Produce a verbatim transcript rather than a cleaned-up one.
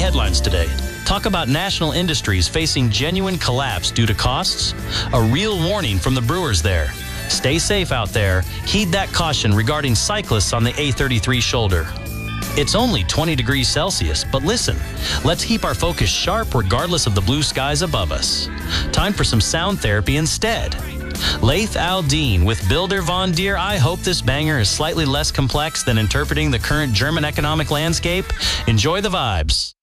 headlines today. Talk about national industries facing genuine collapse due to costs. A real warning from the brewers there. Stay safe out there. Heed that caution regarding cyclists on the A thirty-three shoulder. It's only twenty degrees Celsius, but listen, let's keep our focus sharp regardless of the blue skies above us. Time for some sound therapy instead. Laith Al-Din with Builder Von Deer. I hope this banger is slightly less complex than interpreting the current German economic landscape. Enjoy the vibes.